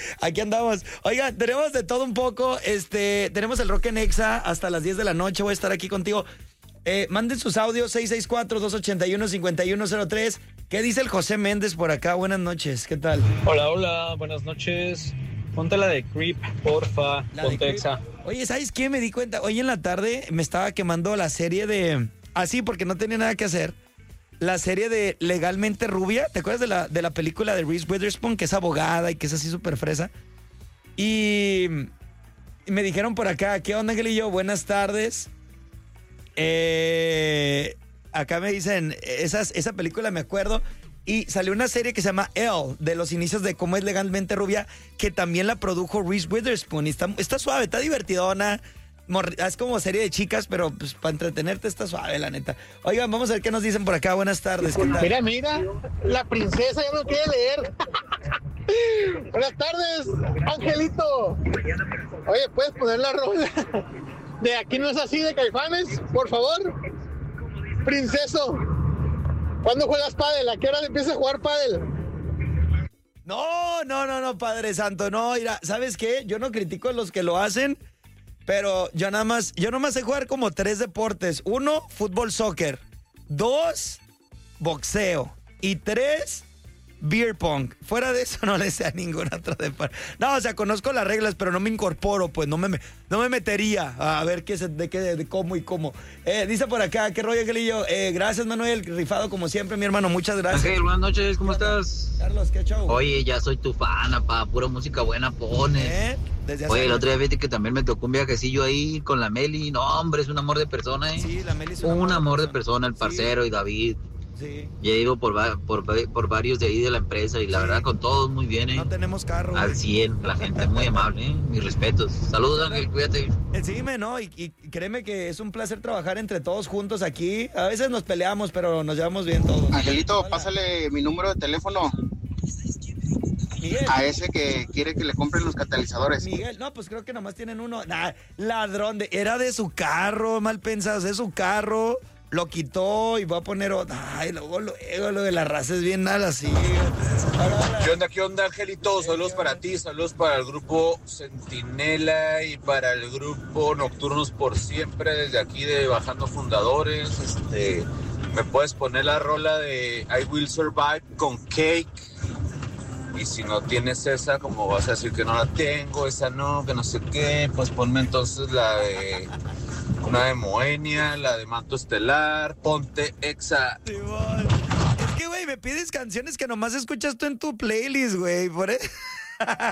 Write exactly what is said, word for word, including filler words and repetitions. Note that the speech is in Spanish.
Aquí andamos. Oigan, tenemos de todo un poco. Este, tenemos el Rock en Exa hasta las diez de la noche. Voy a estar aquí contigo. Eh, manden sus audios seis seis cuatro, dos ocho uno, cinco uno cero tres. ¿Qué dice el José Méndez por acá? Buenas noches, ¿qué tal? Hola, hola, buenas noches. Ponte la de Creep, porfa, La ponte de Exa. Oye, ¿sabes qué? Me di cuenta. Hoy en la tarde me estaba quemando la serie de... Así, porque no tenía nada que hacer. La serie de Legalmente Rubia. ¿Te acuerdas de la, de la película de Reese Witherspoon? Que es abogada y que es así súper fresa. Y, y me dijeron por acá, ¿qué onda, Angelillo? Buenas tardes. Eh, acá me dicen, esas, esa película me acuerdo. Y salió una serie que se llama Elle, de los inicios de Cómo es Legalmente Rubia, que también la produjo Reese Witherspoon. Y está, está suave, está divertidona. Es como serie de chicas, pero pues para entretenerte está suave, la neta. Oigan, vamos a ver qué nos dicen por acá. Buenas tardes. ¿Qué tal? Mira, mira, la princesa ya no quiere leer. Buenas tardes, Angelito. Oye, ¿puedes poner la rola de Aquí no es así de Caifanes, por favor? Princeso, ¿cuándo juegas pádel? ¿A qué hora empiezas a jugar pádel? No, no, no, no, Padre Santo, no. Mira, ¿sabes qué? Yo no critico a los que lo hacen, pero yo nada más, yo nada más sé jugar como tres deportes. Uno, fútbol, soccer. Dos, boxeo. Y tres, beer pong. Fuera de eso no le sé a ningún otro deporte. No, o sea, conozco las reglas, pero no me incorporo, pues no me, no me metería a ver qué se, de qué, de cómo y cómo. Eh, dice por acá, qué rollo, Angelillo. Eh, gracias, Manuel, rifado como siempre, mi hermano, muchas gracias. Ángel, buenas noches, ¿cómo estás? Carlos, qué show. Oye, ya soy tu fan, pa, pura música buena pones. ¿Eh? Desde hace Oye, el años. otro día viste que también me tocó un viajecillo ahí con la Meli. No, hombre, es un amor de persona, ¿eh? Sí, la Meli es Un amor de persona, el parcero y David. Sí. Ya he ido por, va- por, por varios de ahí de la empresa y la Sí. verdad con todos muy bien, ¿eh? No tenemos carro. Al güey. cien, la gente muy amable, ¿eh? Mis respetos. Saludos, Ángel, cuídate. Eh, Sí, me, ¿no? Y, y créeme que es un placer trabajar entre todos juntos aquí. A veces nos peleamos, pero nos llevamos bien todos. Angelito, Hola. pásale mi número de teléfono Miguel. a ese que quiere que le compren los catalizadores. Miguel, no, pues creo que nomás tienen uno. Nah, ladrón de. Era de su carro, mal pensados, es su carro. Lo quitó y va a poner otro. Ay, luego, luego, lo de la raza es bien nada así. ¿Qué onda, qué onda, Angelito? Saludos para ti, saludos para el grupo Centinela y para el grupo Nocturnos por Siempre, desde aquí de Bajando Fundadores. Este, me puedes poner la rola de I Will Survive con Cake. Y si no tienes esa, como vas a decir que no la tengo, esa no, que no sé qué, pues ponme entonces la de una de Moenia, la de Manto Estelar, ponte Exa. Simón. Es que, güey, me pides canciones que nomás escuchas tú en tu playlist, güey. Por eso.